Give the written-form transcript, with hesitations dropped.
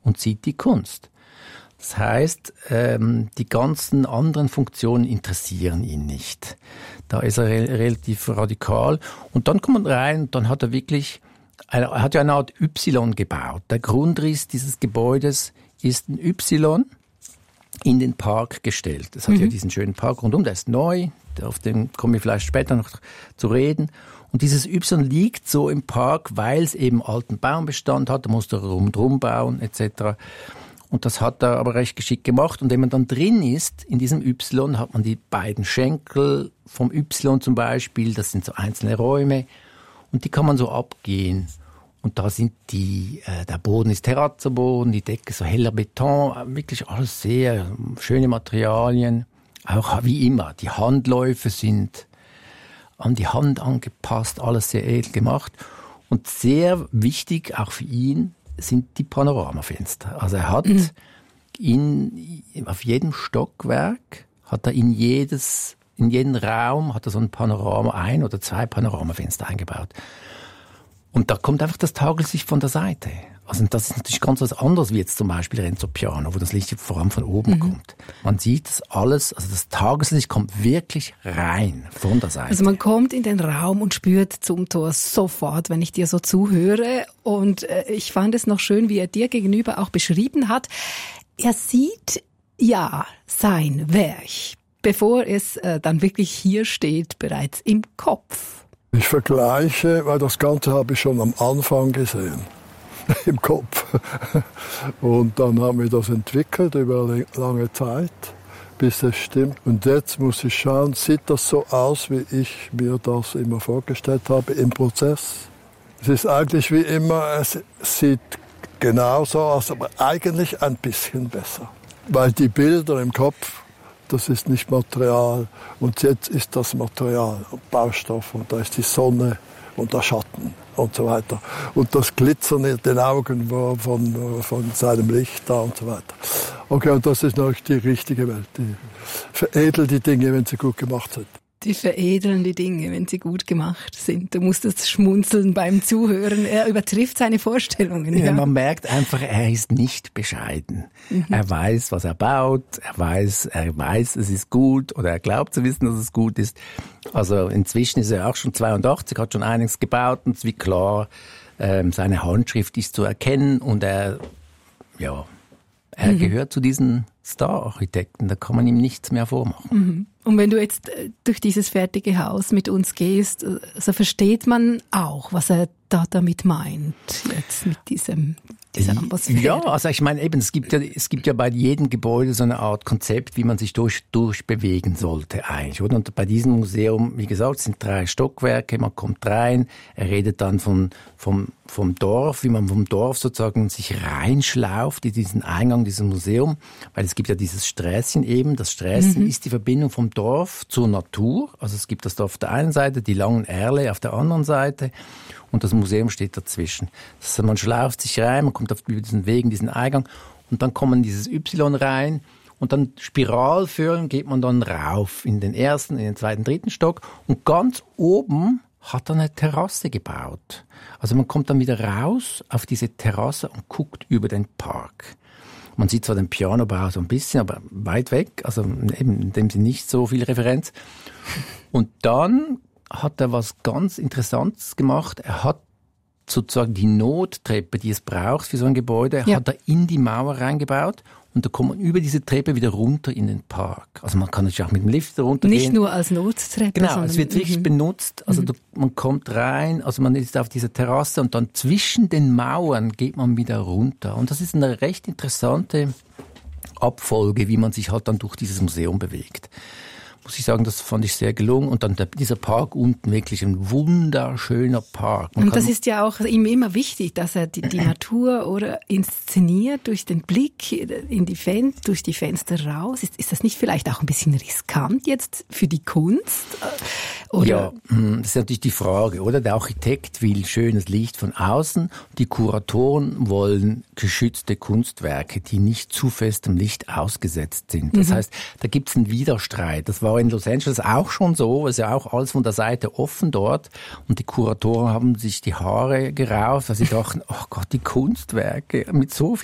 und sieht die Kunst. Das heißt, die ganzen anderen Funktionen interessieren ihn nicht. Da ist er relativ radikal. Und dann kommt man rein und dann hat er wirklich, er hat ja eine Art Y gebaut. Der Grundriss dieses Gebäudes ist ein Y in den Park gestellt. Es hat ja diesen schönen Park rundum, der ist neu, auf den kommen wir vielleicht später noch zu reden. Und dieses Y liegt so im Park, weil es eben alten Baumbestand hat, da musste er rundherum bauen etc. Und das hat er aber recht geschickt gemacht. Und wenn man dann drin ist, in diesem Y, hat man die beiden Schenkel vom Y zum Beispiel, das sind so einzelne Räume und die kann man so abgehen. Und da sind der Boden ist Terrazzoboden, die Decke so heller Beton, wirklich alles sehr schöne Materialien. Auch wie immer, die Handläufe sind an die Hand angepasst, alles sehr edel gemacht. Und sehr wichtig, auch für ihn, sind die Panoramafenster. Also er hat auf jedem Stockwerk, hat er in jeden Raum hat er so ein Panorama, 1 oder 2 Panoramafenster eingebaut. Und da kommt einfach das Tageslicht von der Seite. Also das ist natürlich ganz was anderes wie jetzt zum Beispiel Renzo Piano, wo das Licht vor allem von oben kommt. Man sieht das alles, also das Tageslicht kommt wirklich rein von der Seite. Also man kommt in den Raum und spürt Zumthor sofort, wenn ich dir so zuhöre. Und ich fand es noch schön, wie er dir gegenüber auch beschrieben hat. Er sieht ja sein Werk, bevor es dann wirklich hier steht, bereits im Kopf. Ich vergleiche, weil das Ganze habe ich schon am Anfang gesehen. Im Kopf. Und dann haben wir das entwickelt über lange Zeit, bis es stimmt. Und jetzt muss ich schauen, sieht das so aus, wie ich mir das immer vorgestellt habe im Prozess? Es ist eigentlich wie immer, es sieht genauso aus, aber eigentlich ein bisschen besser. Weil die Bilder im Kopf, das ist nicht Material. Und jetzt ist das Material, Baustoff, und da ist die Sonne und der Schatten und so weiter. Und das Glitzern in den Augen von seinem Licht da und so weiter. Okay, und das ist natürlich die richtige Welt. Die veredelt die Dinge, wenn sie gut gemacht sind. Die veredeln die Dinge, wenn sie gut gemacht sind. Du musstest schmunzeln beim Zuhören. Er übertrifft seine Vorstellungen. Ja, man merkt einfach, er ist nicht bescheiden. Er weiß, was er baut. Er weiß, es ist gut, oder er glaubt zu wissen, dass es gut ist. Also inzwischen ist er auch schon 82, hat schon einiges gebaut und es ist wie klar, seine Handschrift ist zu erkennen und er gehört zu diesen Star-Architekten. Da kann man ihm nichts mehr vormachen. Und wenn du jetzt durch dieses fertige Haus mit uns gehst, so versteht man auch, was er damit meint, jetzt mit dieser Atmosphäre. Ja, also ich meine eben, es gibt ja bei jedem Gebäude so eine Art Konzept, wie man sich durchbewegen sollte eigentlich, oder? Und bei diesem Museum, wie gesagt, sind 3 Stockwerke, man kommt rein, er redet dann vom Dorf, wie man vom Dorf sozusagen sich reinschlauft in diesen Eingang dieses Museum, weil es gibt ja dieses Sträßchen eben, das Sträßchen ist die Verbindung vom Dorf zur Natur, also es gibt das Dorf auf der einen Seite, die langen Erle auf der anderen Seite und das Museum steht dazwischen. Das heißt, man schlauft sich rein, man kommt über diesen Weg, in diesen Eingang und dann kommt man in dieses Y rein und dann spiralförmig geht man dann rauf in den ersten, in den zweiten, dritten Stock und ganz oben hat er eine Terrasse gebaut. Also man kommt dann wieder raus auf diese Terrasse und guckt über den Park. Man sieht zwar den Pianobau so ein bisschen, aber weit weg, also eben in dem Sinne nicht so viel Referenz. Und dann hat er was ganz Interessantes gemacht. Er hat sozusagen die Nottreppe, die es braucht für so ein Gebäude, hat er in die Mauer reingebaut. Und da kommt man über diese Treppe wieder runter in den Park. Also man kann natürlich auch mit dem Lift runtergehen. Nicht nur als Nottreppe. Genau, es wird wirklich benutzt. Also man kommt rein, also man ist auf dieser Terrasse und dann zwischen den Mauern geht man wieder runter. Und das ist eine recht interessante Abfolge, wie man sich halt dann durch dieses Museum bewegt. Muss ich sagen, das fand ich sehr gelungen. Und dann dieser Park unten, wirklich ein wunderschöner Park. Und das ist ja auch ihm immer wichtig, dass er die Natur oder inszeniert durch den Blick in durch die Fenster raus. Ist das nicht vielleicht auch ein bisschen riskant jetzt für die Kunst? Oder? Ja, das ist natürlich die Frage, oder? Der Architekt will schönes Licht von außen. Die Kuratoren wollen geschützte Kunstwerke, die nicht zu festem Licht ausgesetzt sind. Das heißt, da gibt es einen Widerstreit. Das war in Los Angeles auch schon so, es ist ja auch alles von der Seite offen dort und die Kuratoren haben sich die Haare gerauft, weil sie dachten, oh Gott, die Kunstwerke mit so